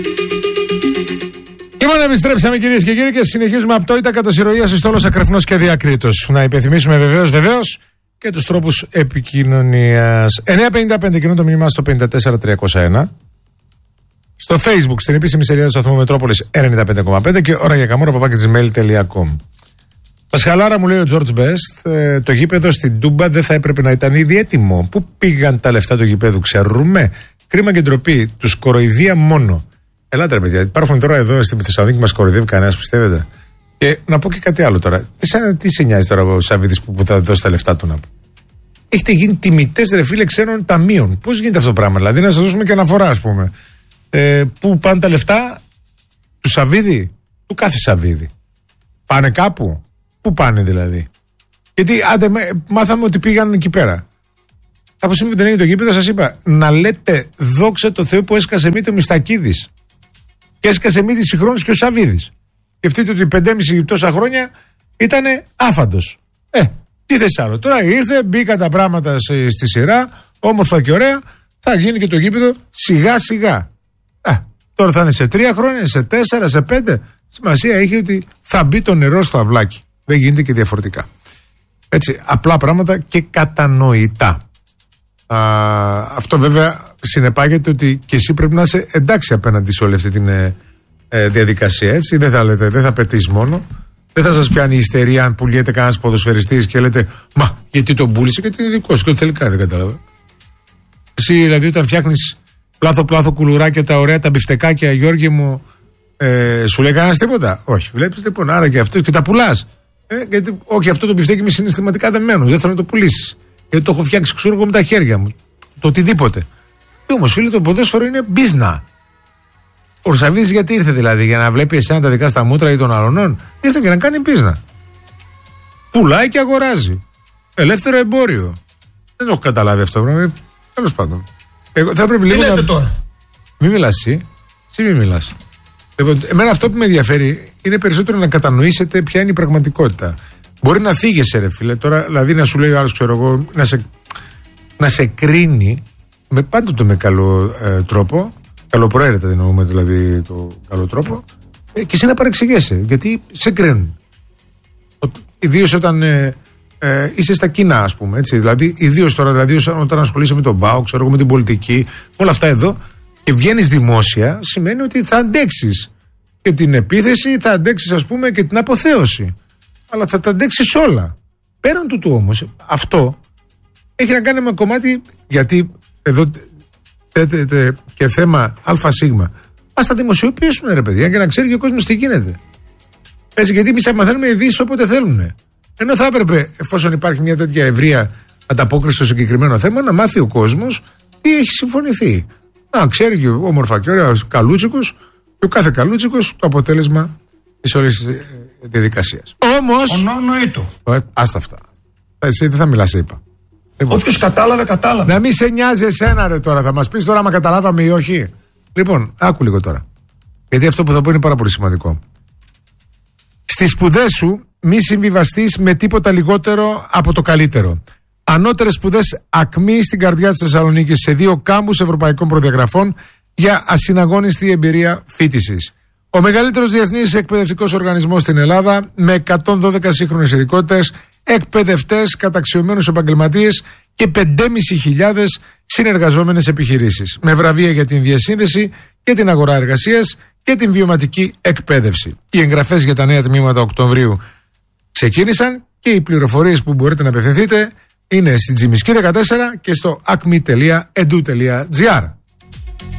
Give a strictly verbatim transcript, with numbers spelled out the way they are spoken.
Λοιπόν, επιστρέψαμε κυρίες και κύριοι και συνεχίζουμε απτόητα κατά συρροία Ιστόλος, Ακρεφνός και Διακρίτος. Να υπενθυμίσουμε βεβαίως, βεβαίως και τους τρόπους επικοινωνίας. εννιά πενήντα πέντε κοινό το μήνυμά στο πέντε τέσσερα τριακόσια ένα. Στο Facebook, στην επίσημη σελίδα του σταθμού Μετρόπολης ενενήντα πέντε κόμμα πέντε και ώρα για καμόρα παπάκι της mail τελεία com. Πασχαλάρα, μου λέει ο George Best, ε, το γήπεδο στην Τούμπα δεν θα έπρεπε να ήταν ήδη έτοιμο. Πού πήγαν τα λεφτά του γήπεδου, ξέρουμε. Κρίμα και ντροπή, τους κοροϊδία μόνο. Ελάτε ρε παιδιά, υπάρχουν τώρα εδώ στη Θεσσαλονίκη μας κοροϊδεύει κανένας, πιστεύετε. Και να πω και κάτι άλλο τώρα. Τι, σαν, τι σε νοιάζει τώρα ο Σαββίδης που, που θα δώσει τα λεφτά του να πω. Έχετε γίνει τιμητές ρε φίλε ξένων ταμείων. Πώς γίνεται αυτό το πράγμα, δηλαδή να σας δώσουμε και αναφορά ας πούμε. Ε, πού πάνε τα λεφτά του Σαββίδη, του κάθε Σαββίδη. Πάνε κάπου. Πού πάνε δηλαδή. Γιατί άντε, μάθαμε ότι πήγαν εκεί πέρα. Από σήμερα που δεν έγινε το γήπεδο, σας είπα να λέτε δόξα τω Θεώ που έσκασε μύτη ο Μιστακίδης. Και έσκασε μύτη συγχρόνως και ο Σαββίδης. Σκεφτείτε ότι πεντέμισι τόσα χρόνια ήταν άφαντος. Ε, τι θες άλλο. Τώρα ήρθε, μπήκαν τα πράγματα στη σειρά, όμορφα και ωραία, θα γίνει και το γήπεδο σιγά σιγά. Α, τώρα θα είναι σε τρία χρόνια, σε τέσσερα, σε πέντε. Σημασία έχει ότι θα μπει το νερό στο αυλάκι. Δεν γίνεται και διαφορετικά. Έτσι, απλά πράγματα και κατανοητά. Α, αυτό βέβαια συνεπάγεται ότι και εσύ πρέπει να είσαι εντάξει απέναντι σε όλη αυτή την ε, ε, διαδικασία. Έτσι. Δεν θα λέτε, δεν θα πετύσεις μόνο. Δεν θα σας πιάνει η ιστερία αν πουλιέται κανένας ποδοσφαιριστής και λέτε μα γιατί τον πούλησε, γιατί είναι δικό σου και τελικά δεν κατάλαβα. Εσύ δηλαδή όταν φτιάχνεις πλάθο-πλάθο κουλουράκια, τα ωραία τα μπιφτεκάκια, Γιώργη μου, ε, σου λέει κανένας τίποτα. Όχι, βλέπεις λοιπόν, άρα και αυτό και τα πουλάς. Ε, γιατί, όχι, αυτό το μπιφτέκι είμαι συναισθηματικά δεμένος, δεν θέλω να το πουλήσεις. Γιατί το έχω φτιάξει ξέρω εγώ με τα χέρια μου. Το οτιδήποτε. Και όμως φίλε, το ποδόσφαιρο είναι μπίζνα. Ο Σαββίδης γιατί ήρθε δηλαδή, για να βλέπει εσένα τα δικά στα μούτρα ή των αλλωνών. Ήρθε για να κάνει μπίζνα. Πουλάει και αγοράζει. Ελεύθερο εμπόριο. Δεν το έχω καταλάβει αυτό το πράγμα. Τέλος πάντων. Εγώ θα πρέπει λίγο. Τι λέτε να... τώρα. Μην μιλάς εσύ. Εσύ μην μιλάς. Εμένα αυτό που με ενδιαφέρει είναι περισσότερο να κατανοήσετε ποια είναι η πραγματικότητα. Μπορεί να θίγεσαι, ρε φίλε, τώρα, δηλαδή να σου λέει ο άλλος, ξέρω εγώ, να σε, να σε κρίνει με πάντοτε με καλό ε, τρόπο, καλοπροαίρετα εννοούμε δηλαδή το καλό τρόπο, ε, και εσύ να παρεξηγέσαι, γιατί σε κρίνουν. Ιδίως όταν ε, ε, είσαι στα κοινά, ας πούμε, έτσι, δηλαδή, ιδίως τώρα, δηλαδή, όταν ασχολείσαι με τον ΠΑΟΚ, ξέρω εγώ, με την πολιτική, με όλα αυτά εδώ, και βγαίνεις δημόσια, σημαίνει ότι θα αντέξεις και την επίθεση, θα αντέξεις, ας πούμε, και την αποθέωση. Αλλά θα τα αντέξεις όλα. Πέραν του του όμως, αυτό έχει να κάνει με κομμάτι, γιατί εδώ θέτεται και θέμα ΑΣ. Ας τα δημοσιοποιήσουν ρε παιδιά, για να ξέρει και ο κόσμος τι γίνεται. Έτσι, γιατί εμείς μαθαίνουμε ειδήσεις όποτε θέλουν. Ενώ θα έπρεπε, εφόσον υπάρχει μια τέτοια ευρεία ανταπόκριση στο συγκεκριμένο θέμα, να μάθει ο κόσμος τι έχει συμφωνηθεί. Να ξέρει και όμορφα και ωραία καλούτσικος, και ο κάθε καλούτσικος το αποτέλεσμα της όλης διαδικασίας. Όμως. Ονονοήτο. Άστα αυτά. Εσύ δεν θα μιλάς, είπα. Όποιος κατάλαβε, κατάλαβε. Να μην σε νοιάζει εσένα, ρε τώρα. Θα μας πεις τώρα, άμα καταλάβαμε ή όχι. Λοιπόν, άκου λίγο τώρα. Γιατί αυτό που θα πω είναι πάρα πολύ σημαντικό. Στις σπουδές σου, μη συμβιβαστείς με τίποτα λιγότερο από το καλύτερο. Ανώτερες σπουδές ακμή στην καρδιά της Θεσσαλονίκης, σε δύο κάμπους ευρωπαϊκών προδιαγραφών για ασυναγώνιστη εμπειρία φοιτησης. Ο μεγαλύτερος διεθνής εκπαιδευτικός οργανισμός στην Ελλάδα, με εκατόν δώδεκα σύγχρονες ειδικότητες, εκπαιδευτές, καταξιωμένους επαγγελματίες και πεντέμισι χιλιάδες συνεργαζόμενες επιχειρήσεις. Με βραβεία για την διασύνδεση και την αγορά εργασίας και την βιωματική εκπαίδευση. Οι εγγραφές για τα νέα τμήματα Οκτωβρίου ξεκίνησαν και οι πληροφορίες που μπορείτε να απευθυνθείτε είναι στην Τζιμισκή δεκατέσσερα και στο acme τελεία edu τελεία gr.